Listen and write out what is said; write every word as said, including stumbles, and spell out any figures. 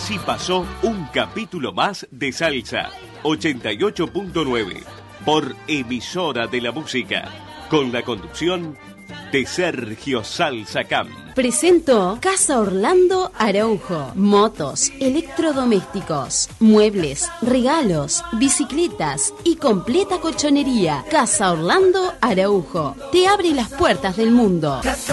Así pasó un capítulo más de Salsa ochenta y ocho punto nueve por Emisora de la Música, con la conducción de Sergio Salsa Camp. Presento Casa Orlando Araujo. Motos, electrodomésticos, muebles, regalos, bicicletas y completa colchonería. Casa Orlando Araujo te abre las puertas del mundo.